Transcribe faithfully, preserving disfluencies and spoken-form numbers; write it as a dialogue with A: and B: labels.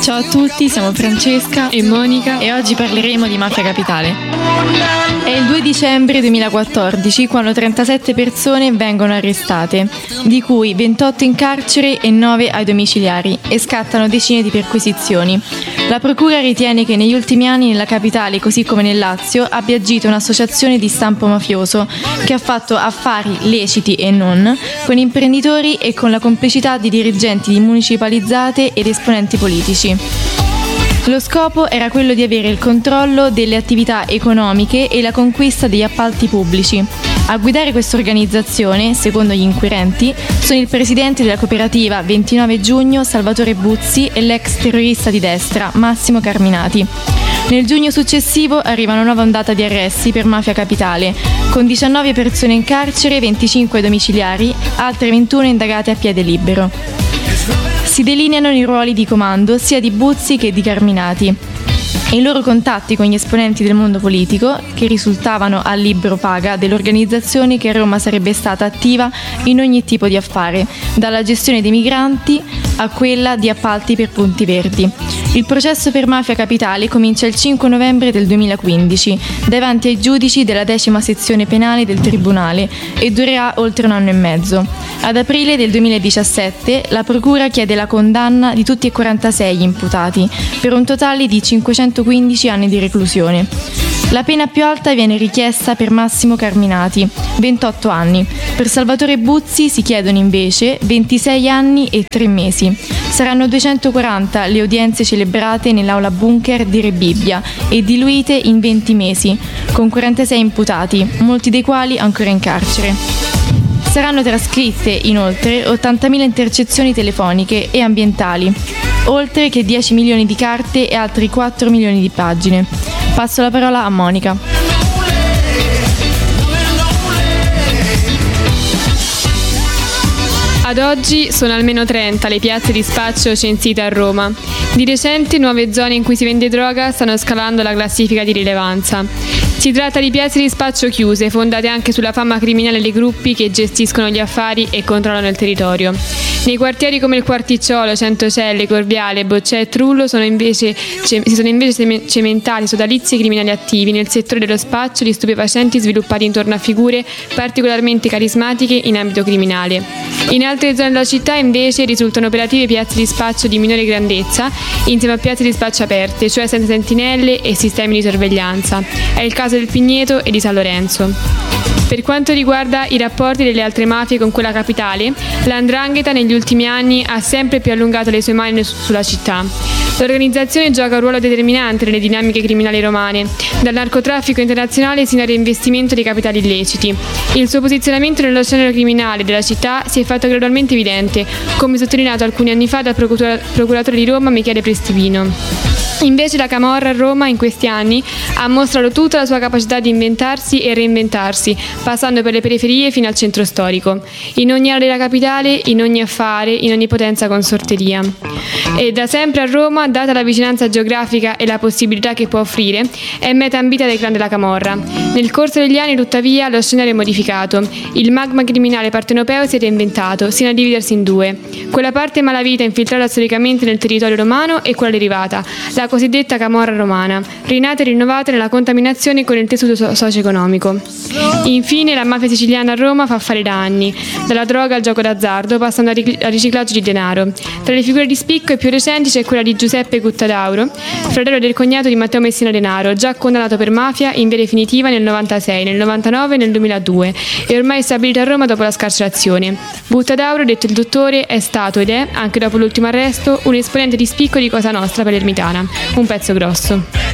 A: Ciao a tutti, siamo Francesca
B: e Monica
A: e oggi parleremo di Mafia Capitale. È il due dicembre duemilaquattordici quando trentasette persone vengono arrestate, di cui ventotto in carcere e nove ai domiciliari, e scattano decine di perquisizioni. La procura ritiene che negli ultimi anni nella capitale, così come nel Lazio, abbia agito un'associazione di stampo mafioso che ha fatto affari leciti e non con imprenditori e con la complicità di dirigenti di municipalizzate ed esponenti politici. Lo scopo era quello di avere il controllo delle attività economiche e la conquista degli appalti pubblici. A guidare questa organizzazione, secondo gli inquirenti, sono il presidente della cooperativa ventinove giugno Salvatore Buzzi e l'ex terrorista di destra Massimo Carminati. Nel giugno successivo arriva una nuova ondata di arresti per Mafia Capitale, con diciannove persone in carcere, venticinque domiciliari, altre ventuno indagate a piede libero. Si delineano i ruoli di comando sia di Buzzi che di Carminati e i loro contatti con gli esponenti del mondo politico, che risultavano a libero paga dell'organizzazione che a Roma sarebbe stata attiva in ogni tipo di affare, dalla gestione dei migranti a quella di appalti per punti verdi. Il processo per Mafia Capitale comincia il cinque novembre del duemilaquindici davanti ai giudici della decima sezione penale del Tribunale e durerà oltre un anno e mezzo. Ad aprile del duemiladiciassette la procura chiede la condanna di tutti e quarantasei gli imputati per un totale di cinquecentoquindici anni di reclusione. La pena più alta viene richiesta per Massimo Carminati, ventotto anni. Per Salvatore Buzzi si chiedono invece ventisei anni e tre mesi. Saranno duecentoquaranta le udienze celebrate nell'aula bunker di Rebibbia e diluite in venti mesi, con quarantasei imputati, molti dei quali ancora in carcere. Saranno trascritte inoltre ottantamila intercezioni telefoniche e ambientali, oltre che dieci milioni di carte e altri quattro milioni di pagine. Passo la parola a Monica.
B: Ad oggi sono almeno trenta le piazze di spaccio censite a Roma. Di recente nuove zone in cui si vende droga stanno scalando la classifica di rilevanza. Si tratta di piazze di spaccio chiuse, fondate anche sulla fama criminale dei gruppi che gestiscono gli affari e controllano il territorio. Nei quartieri come il Quarticciolo, Centocelle, Corviale, Boccè e Trullo sono invece, si sono invece cementati sodalizi e criminali attivi nel settore dello spaccio di stupefacenti sviluppati intorno a figure particolarmente carismatiche in ambito criminale. In altre zone della città invece risultano operative piazze di spaccio di minore grandezza insieme a piazze di spaccio aperte, cioè senza sentinelle e sistemi di sorveglianza. È il caso del Pigneto e di San Lorenzo. Per quanto riguarda i rapporti delle altre mafie con quella capitale, la 'ndrangheta negli ultimi anni ha sempre più allungato le sue mani sulla città. L'organizzazione gioca un ruolo determinante nelle dinamiche criminali romane, dal narcotraffico internazionale sino al reinvestimento dei capitali illeciti. Il suo posizionamento nello scenario criminale della città si è fatto gradualmente evidente, come sottolineato alcuni anni fa dal procuratore di Roma Michele Prestipino. Invece la camorra a Roma in questi anni ha mostrato tutta la sua capacità di inventarsi e reinventarsi, passando per le periferie fino al centro storico, in ogni area della capitale, in ogni affare, in ogni potenza consorteria. E da sempre a Roma, data la vicinanza geografica e la possibilità che può offrire, è meta ambita dai clan della camorra. Nel corso degli anni, tuttavia, lo scenario è modificato. Il magma criminale partenopeo si è reinventato, sino a dividersi in due. Quella parte malavita infiltrata storicamente nel territorio romano e quella derivata, la cosiddetta camorra romana, rinata e rinnovata nella contaminazione con il tessuto so- socio-economico. Infine, la mafia siciliana a Roma fa affari da anni, dalla droga al gioco d'azzardo, passando al ric- al riciclaggio di denaro. Tra le figure di spicco e più recenti c'è quella di Giuseppe Guttadauro, fratello del cognato di Matteo Messina Denaro, già condannato per mafia in via definitiva nel novantasei, nel novantanove e nel duemiladue, e ormai stabilito a Roma dopo la scarcerazione. Guttadauro, detto il dottore, è stato ed è, anche dopo l'ultimo arresto, un esponente di spicco di Cosa Nostra palermitana. Un pezzo grosso.